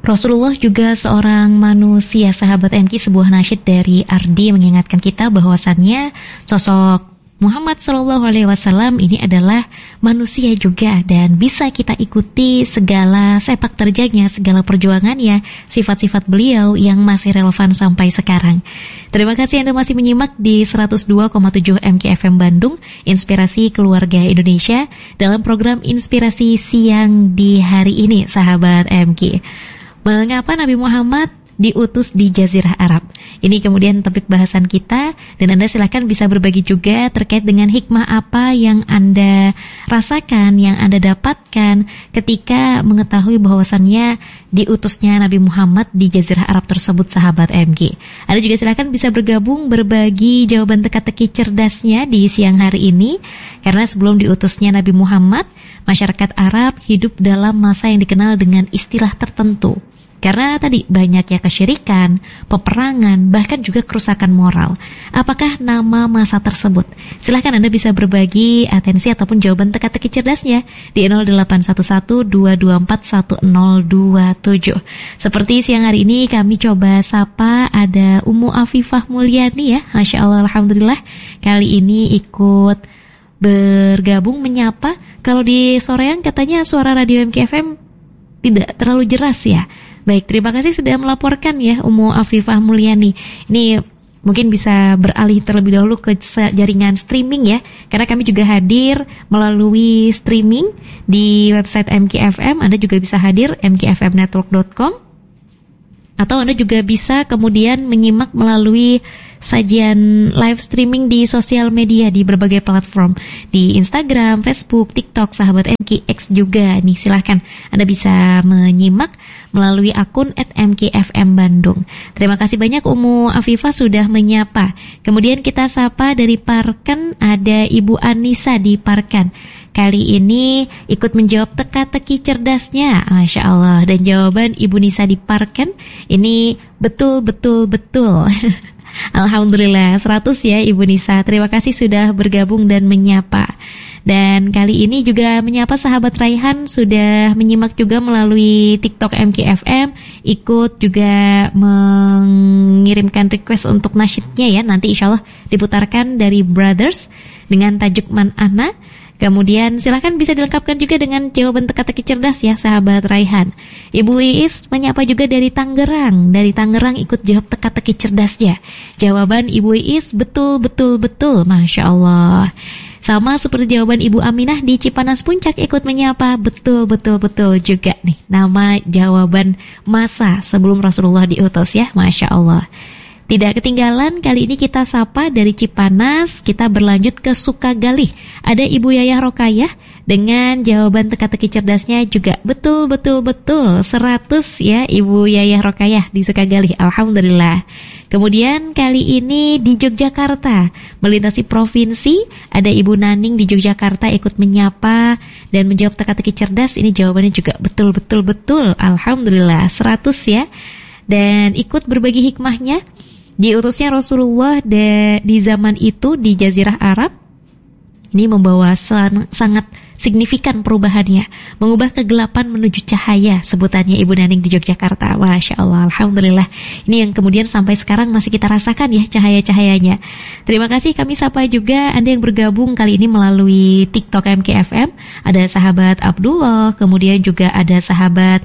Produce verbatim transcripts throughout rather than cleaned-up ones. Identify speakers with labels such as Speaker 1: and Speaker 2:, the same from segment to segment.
Speaker 1: Rasulullah juga seorang manusia. Sahabat M K, sebuah nasyid dari Ardi mengingatkan kita bahwasannya sosok Muhammad Shallallahu Alaihi Wasallam ini adalah manusia juga, dan bisa kita ikuti segala sepak terjangnya, segala perjuangannya, sifat-sifat beliau yang masih relevan sampai sekarang. Terima kasih Anda masih menyimak di seratus dua koma tujuh M K F M Bandung, Inspirasi Keluarga Indonesia, dalam program Inspirasi Siang di hari ini, sahabat M K. Mengapa Nabi Muhammad diutus di Jazirah Arab? Ini kemudian topik bahasan kita, dan Anda silakan bisa berbagi juga terkait dengan hikmah apa yang Anda rasakan, yang Anda dapatkan ketika mengetahui bahwasannya diutusnya Nabi Muhammad di Jazirah Arab tersebut, sahabat M K. Anda juga silakan bisa bergabung berbagi jawaban teka-teki cerdasnya di siang hari ini, karena sebelum diutusnya Nabi Muhammad, masyarakat Arab hidup dalam masa yang dikenal dengan istilah tertentu. Karena tadi banyaknya kesyirikan, peperangan, bahkan juga kerusakan moral. Apakah nama masa tersebut? Silahkan Anda bisa berbagi atensi ataupun jawaban teka-teki cerdasnya di nol delapan satu satu dua dua empat satu nol dua tujuh. Seperti siang hari ini kami coba sapa, ada Ummu Afifah Mulyani ya. Masya Allah, Alhamdulillah. Kali ini ikut bergabung menyapa. Kalau di soreang katanya suara radio M K F M tidak terlalu jelas ya. Baik, terima kasih sudah melaporkan ya Ummu Afifah Mulyani. Ini mungkin bisa beralih terlebih dahulu ke jaringan streaming ya, karena kami juga hadir melalui streaming di website M K F M. Anda juga bisa hadir m k f m network dot com, atau Anda juga bisa kemudian menyimak melalui sajian live streaming di sosial media di berbagai platform, di Instagram, Facebook, TikTok, sahabat M K, X juga. Nih silahkan Anda bisa menyimak melalui akun at m k f m bandung. Terima kasih banyak Ummu Afifah sudah menyapa. Kemudian kita sapa dari Parken, ada Ibu Anissa di Parken. Kali ini ikut menjawab teka-teki cerdasnya, Masya Allah. Dan jawaban Ibu Nisa di Parken ini betul-betul-betul. Alhamdulillah, seratus ya Ibu Nisa. Terima kasih sudah bergabung dan menyapa. Dan kali ini juga menyapa sahabat Raihan, sudah menyimak juga melalui TikTok M K F M, ikut juga mengirimkan request untuk nasyidnya ya. Nanti insya Allah diputarkan dari Brothers dengan tajuk Man Ana. Kemudian silahkan bisa dilengkapkan juga dengan jawaban teka-teki cerdas ya sahabat Raihan. Ibu Iis menyapa juga dari Tangerang. Dari Tangerang ikut jawab teka-teki cerdasnya. Jawaban Ibu Iis betul-betul-betul, Masya Allah. Sama seperti jawaban Ibu Aminah di Cipanas Puncak ikut menyapa betul-betul-betul juga nih. Nama jawaban masa sebelum Rasulullah diutus ya, Masya Allah. Tidak ketinggalan, kali ini kita sapa dari Cipanas, kita berlanjut ke Sukagali. Ada Ibu Yayah Rokayah dengan jawaban teka-teki cerdasnya juga betul-betul-betul seratus ya Ibu Yayah Rokayah di Sukagali. Alhamdulillah. Kemudian kali ini di Yogyakarta, melintasi provinsi, ada Ibu Naning di Yogyakarta ikut menyapa dan menjawab teka-teki cerdas. Ini jawabannya juga betul-betul-betul. Alhamdulillah, seratus ya. Dan ikut berbagi hikmahnya. Diutusnya Rasulullah de, di zaman itu di Jazirah Arab, ini membawa san, sangat signifikan perubahannya, mengubah kegelapan menuju cahaya, sebutannya Ibu Naning di Yogyakarta. Masya Allah, Alhamdulillah. Ini yang kemudian sampai sekarang masih kita rasakan ya cahaya-cahayanya. Terima kasih, kami sapa juga Anda yang bergabung kali ini melalui TikTok M K F M. Ada sahabat Abdullah, kemudian juga ada sahabat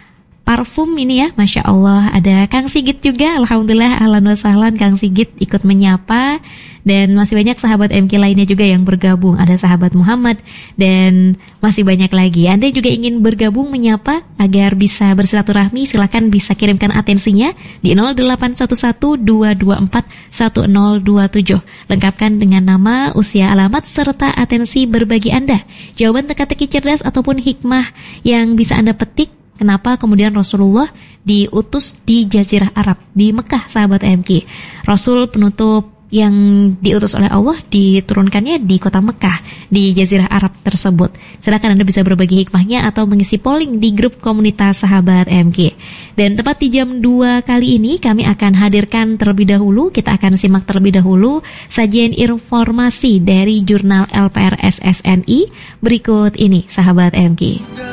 Speaker 1: Parfum ini ya, Masya Allah. Ada Kang Sigit juga, Alhamdulillah, ahlan wa sahlan Kang Sigit ikut menyapa. Dan masih banyak sahabat M K lainnya juga yang bergabung. Ada sahabat Muhammad dan masih banyak lagi. Anda juga ingin bergabung menyapa agar bisa bersilaturahmi, silakan bisa kirimkan atensinya di nol delapan satu satu dua dua empat satu nol dua tujuh. Lengkapkan dengan nama, usia, alamat, serta atensi berbagi Anda. Jawaban teka-teki cerdas ataupun hikmah yang bisa Anda petik. Kenapa kemudian Rasulullah diutus di Jazirah Arab, di Mekah, sahabat M K. Rasul penutup yang diutus oleh Allah diturunkannya di kota Mekah, di Jazirah Arab tersebut. Silakan Anda bisa berbagi hikmahnya atau mengisi polling di grup komunitas sahabat M K. Dan tepat di jam dua kali ini kami akan hadirkan terlebih dahulu, kita akan simak terlebih dahulu sajian informasi dari Jurnal L P R S S N I berikut ini, sahabat M K.